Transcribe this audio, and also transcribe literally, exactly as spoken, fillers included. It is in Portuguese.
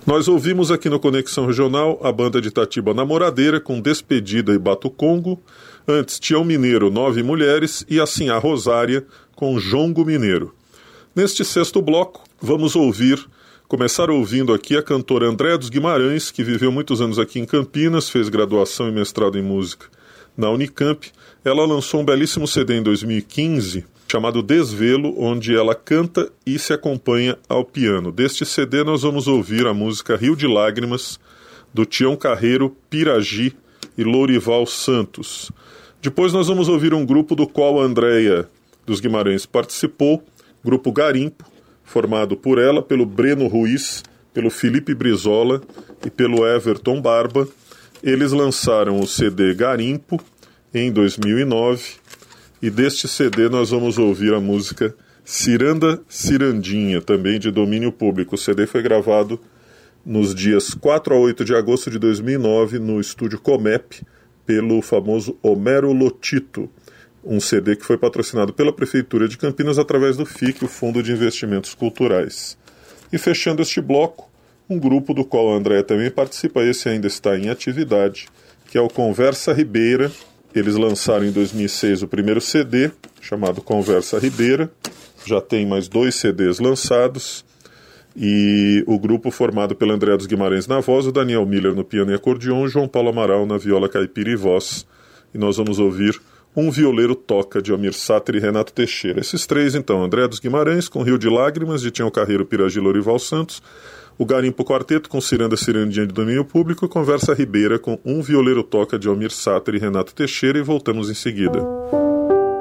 Nós ouvimos aqui no Conexão Regional a banda de Itatiba Namoradeira com Despedida e Bato Congo, antes Tião Mineiro, Nove Mulheres e assim a Rosária com Jongo Mineiro. Neste sexto bloco, vamos ouvir, começar ouvindo aqui a cantora Andréa dos Guimarães, que viveu muitos anos aqui em Campinas, fez graduação e mestrado em música na Unicamp. Ela lançou um belíssimo C D em dois mil e quinze, chamado Desvelo, onde ela canta e se acompanha ao piano. Deste C D nós vamos ouvir a música Rio de Lágrimas, do Tião Carreiro, Piragi e Lourival Santos. Depois nós vamos ouvir um grupo do qual a Andréa dos Guimarães participou, Grupo Garimpo, formado por ela, pelo Breno Ruiz, pelo Felipe Brizola e pelo Everton Barba. Eles lançaram o C D Garimpo em dois mil e nove, e deste C D nós vamos ouvir a música Ciranda Cirandinha, também de domínio público. O C D foi gravado nos dias quatro a oito de agosto de dois mil e nove no estúdio Comep, pelo famoso Homero Lotito, um C D que foi patrocinado pela Prefeitura de Campinas através do F I C, o Fundo de Investimentos Culturais. E fechando este bloco, um grupo do qual a Andréa também participa, esse ainda está em atividade, que é o Conversa Ribeira. Eles lançaram em dois mil e seis o primeiro C D, chamado Conversa Ribeira, já tem mais dois C Ds lançados, e o grupo formado pela Andréa dos Guimarães na voz, o Daniel Miller no piano e acordeon, o João Paulo Amaral na viola caipira e voz. E nós vamos ouvir Um Violeiro Toca, de Almir Sater e Renato Teixeira. Esses três, então, Andréa dos Guimarães, com Rio de Lágrimas, de Tião Carreiro, Piragi, Lourival Santos, o Garimpo Quarteto, com Ciranda Cirandinha, de domínio público, e Conversa Ribeira, com Um Violeiro Toca, de Almir Sater e Renato Teixeira, e voltamos em seguida.